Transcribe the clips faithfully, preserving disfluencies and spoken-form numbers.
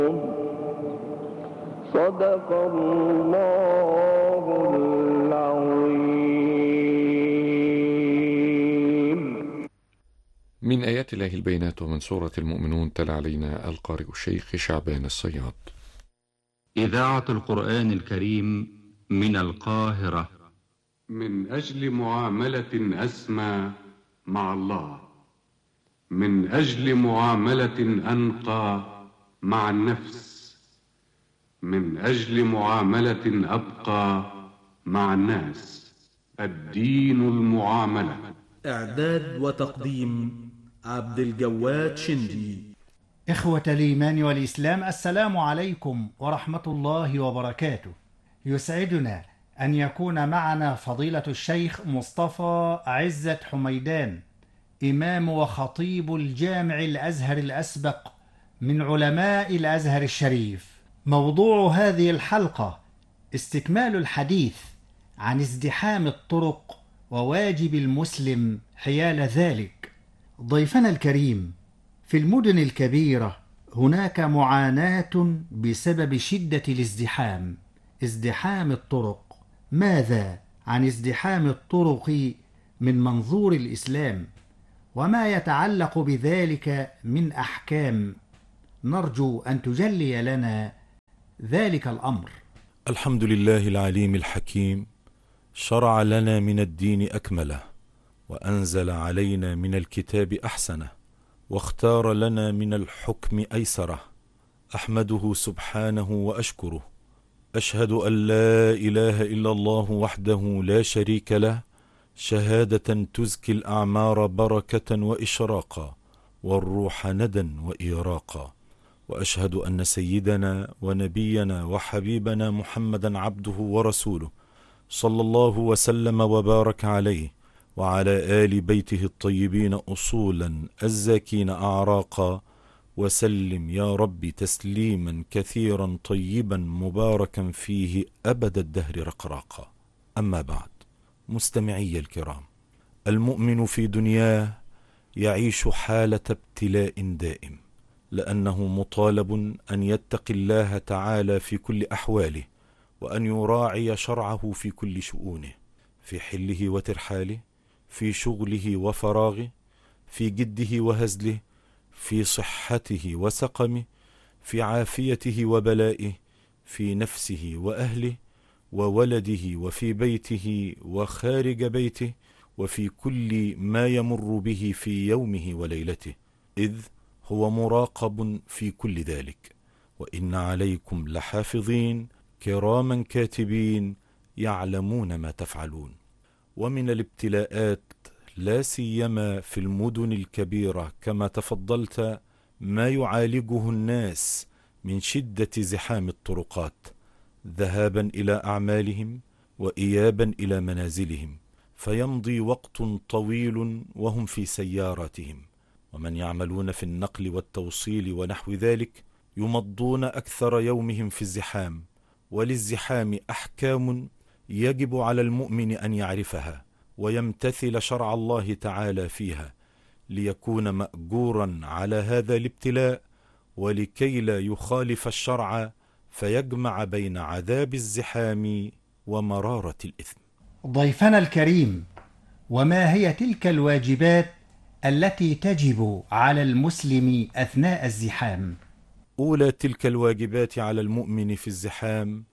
صدق الله العظيم. من آيات الله البينات ومن سورة المؤمنون تلا علينا القارئ الشيخ شعبان الصياد. إذاعة القرآن الكريم من القاهرة. من أجل معاملة أسمى مع الله، من أجل معاملة أنقى مع النفس، من أجل معاملة أبقى مع الناس. الدين المعاملة. إعداد وتقديم عبد الجواد شندي. إخوة الإيمان والإسلام، السلام عليكم ورحمة الله وبركاته. يسعدنا أن يكون معنا فضيلة الشيخ مصطفى عزت حميدان، إمام وخطيب الجامع الأزهر الأسبق من علماء الأزهر الشريف. موضوع هذه الحلقة استكمال الحديث عن ازدحام الطرق وواجب المسلم حيال ذلك. ضيفنا الكريم، في المدن الكبيرة هناك معاناة بسبب شدة الازدحام، ازدحام الطرق. ماذا عن ازدحام الطرق من منظور الإسلام، وما يتعلق بذلك من أحكام؟ نرجو أن تجلي لنا ذلك الأمر. الحمد لله العليم الحكيم، شرع لنا من الدين أكمله، وأنزل علينا من الكتاب أحسنه، واختار لنا من الحكم أيسره. أحمده سبحانه وأشكره. أشهد أن لا إله إلا الله وحده لا شريك له، شهادة تزكي الأعمار بركة وإشراقا، والروح ندى وإيراقا. وأشهد أن سيدنا ونبينا وحبيبنا محمدا عبده ورسوله، صلى الله وسلم وبارك عليه وعلى آل بيته الطيبين أصولا الزاكين أعراقا، وسلم يا رب تسليما كثيرا طيبا مباركا فيه أبد الدهر رقراقا. أما بعد، مستمعي الكرام، المؤمن في دنياه يعيش حالة ابتلاء دائم، لأنه مطالب أن يتقي الله تعالى في كل أحواله، وأن يراعي شرعه في كل شؤونه، في حله وترحاله، في شغله وفراغه، في جده وهزله، في صحته وسقمه، في عافيته وبلائه، في نفسه وأهله وولده، وفي بيته وخارج بيته، وفي كل ما يمر به في يومه وليلته، إذ هو مراقب في كل ذلك. وإن عليكم لحافظين كراما كاتبين يعلمون ما تفعلون. ومن الابتلاءات لا سيما في المدن الكبيرة كما تفضلت ما يعالجه الناس من شدة زحام الطرقات، ذهابا إلى أعمالهم وإيابا إلى منازلهم، فيمضي وقت طويل وهم في سياراتهم. ومن يعملون في النقل والتوصيل ونحو ذلك يمضون أكثر يومهم في الزحام. وللزحام أحكام يجب على المؤمن أن يعرفها ويمتثل شرع الله تعالى فيها، ليكون مأجورا على هذا الابتلاء، ولكي لا يخالف الشرع فيجمع بين عذاب الزحام ومرارة الإثم. ضيفنا الكريم، وما هي تلك الواجبات التي تجب على المسلم أثناء الزحام؟ أولى تلك الواجبات على المؤمن في الزحام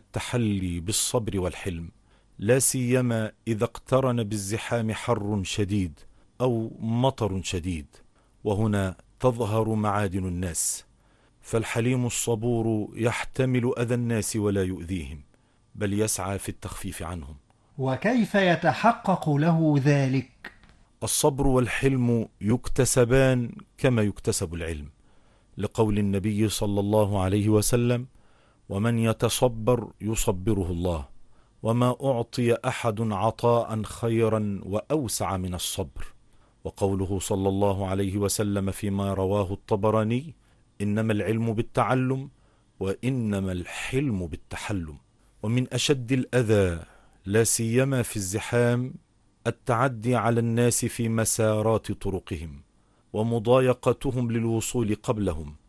التحلي بالصبر والحلم، لا سيما إذا اقترن بالزحام حر شديد أو مطر شديد، وهنا تظهر معادن الناس. فالحليم الصبور يحتمل أذى الناس ولا يؤذيهم، بل يسعى في التخفيف عنهم. وكيف يتحقق له ذلك؟ الصبر والحلم يكتسبان كما يكتسب العلم، لقول النبي صلى الله عليه وسلم: ومن يتصبر يصبره الله، وما أعطي أحد عطاء خيرا وأوسع من الصبر. وقوله صلى الله عليه وسلم فيما رواه الطبراني: إنما العلم بالتعلم وإنما الحلم بالتحلم. ومن أشد الأذى لا سيما في الزحام التعدي على الناس في مسارات طرقهم، ومضايقتهم للوصول قبلهم،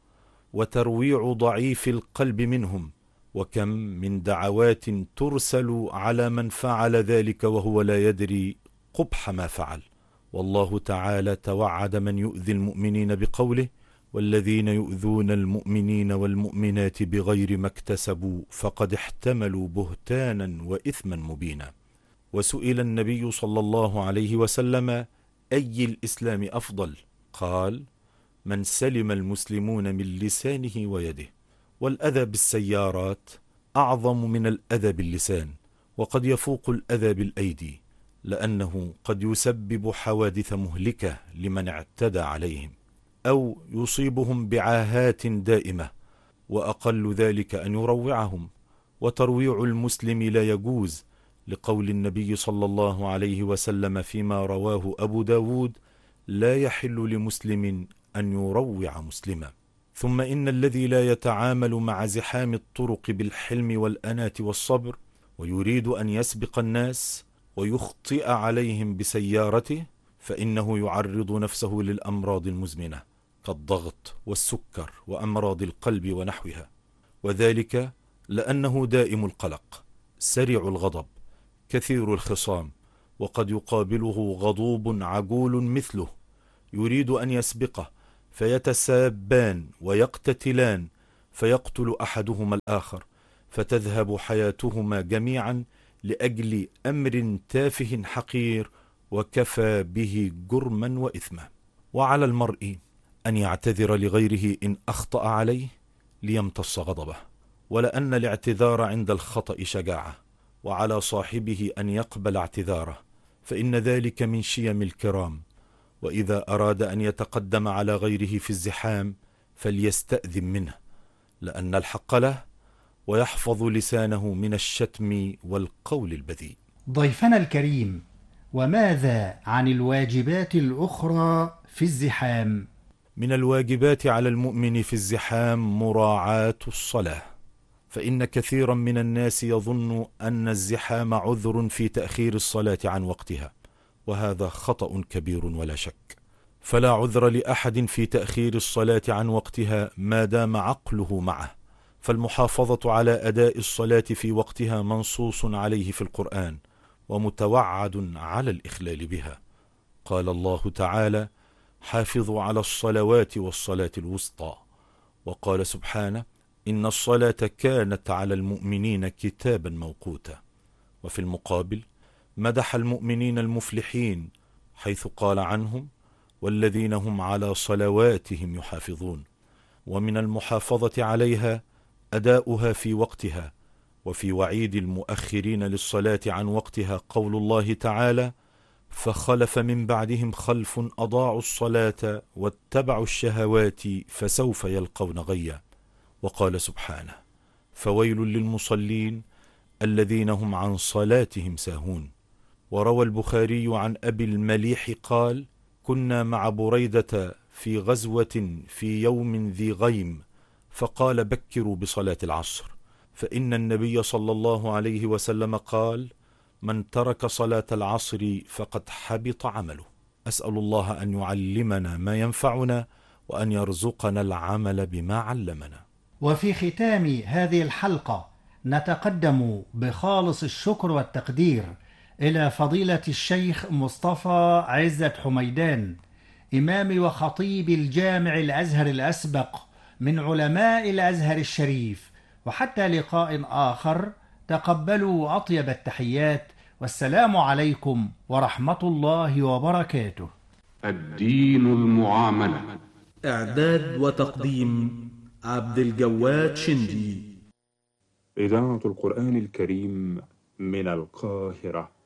وترويع ضعيف القلب منهم، وكم من دعوات ترسل على من فعل ذلك وهو لا يدري قبح ما فعل. والله تعالى توعد من يؤذي المؤمنين بقوله: والذين يؤذون المؤمنين والمؤمنات بغير ما اكتسبوا فقد احتملوا بهتانا وإثما مبينا. وسئل النبي صلى الله عليه وسلم: أي الإسلام أفضل؟ قال: من سلم المسلمون من لسانه ويده. والأذى بالسيارات أعظم من الأذى باللسان، وقد يفوق الأذى بالأيدي، لأنه قد يسبب حوادث مهلكة لمن اعتدى عليهم، أو يصيبهم بعاهات دائمة، وأقل ذلك أن يروعهم. وترويع المسلم لا يجوز، لقول النبي صلى الله عليه وسلم فيما رواه أبو داود: لا يحل لمسلم أن يروع مسلما. ثم إن الذي لا يتعامل مع زحام الطرق بالحلم والأناة والصبر، ويريد أن يسبق الناس ويخطئ عليهم بسيارته، فإنه يعرض نفسه للأمراض المزمنة كالضغط والسكر وأمراض القلب ونحوها، وذلك لأنه دائم القلق، سريع الغضب، كثير الخصام، وقد يقابله غضوب عجول مثله يريد أن يسبقه، فيتسابان ويقتتلان، فيقتل أحدهما الآخر، فتذهب حياتهما جميعا لأجل أمر تافه حقير وكفى به جرما وإثما. وعلى المرء أن يعتذر لغيره إن أخطأ عليه ليمتص غضبه، ولأن الاعتذار عند الخطأ شجاعة، وعلى صاحبه أن يقبل اعتذاره، فإن ذلك من شيم الكرام. وإذا أراد أن يتقدم على غيره في الزحام فليستأذن منه، لأن الحق له، ويحفظ لسانه من الشتم والقول البذيء. ضيفنا الكريم، وماذا عن الواجبات الأخرى في الزحام؟ من الواجبات على المؤمن في الزحام مراعاة الصلاة، فإن كثيرا من الناس يظن أن الزحام عذر في تأخير الصلاة عن وقتها، وهذا خطأ كبير ولا شك. فلا عذر لأحد في تأخير الصلاة عن وقتها ما دام عقله معه، فالمحافظة على أداء الصلاة في وقتها منصوص عليه في القرآن، ومتوعد على الإخلال بها. قال الله تعالى: حافظوا على الصلوات والصلاة الوسطى. وقال سبحانه: إن الصلاة كانت على المؤمنين كتابا موقوتا. وفي المقابل مدح المؤمنين المفلحين حيث قال عنهم: والذين هم على صلواتهم يحافظون. ومن المحافظة عليها أداؤها في وقتها. وفي وعيد المؤخرين للصلاة عن وقتها قول الله تعالى: فخلف من بعدهم خلف أضاعوا الصلاة واتبعوا الشهوات فسوف يلقون غيا. وقال سبحانه: فويل للمصلين الذين هم عن صلاتهم ساهون. وروى البخاري عن أبي المليح قال: كنا مع بريدة في غزوة في يوم ذي غيم، فقال: بكروا بصلاة العصر، فإن النبي صلى الله عليه وسلم قال: من ترك صلاة العصر فقد حبط عمله. أسأل الله أن يعلمنا ما ينفعنا، وأن يرزقنا العمل بما علمنا. وفي ختام هذه الحلقة نتقدم بخالص الشكر والتقدير إلى فضيلة الشيخ مصطفى عزت حميدان، إمام وخطيب الجامع الأزهر الأسبق من علماء الأزهر الشريف. وحتى لقاء آخر، تقبلوا أطيب التحيات، والسلام عليكم ورحمة الله وبركاته. الدين المعاملة. إعداد وتقديم عبد الجواد شندي. إذاعة القرآن الكريم من القاهرة.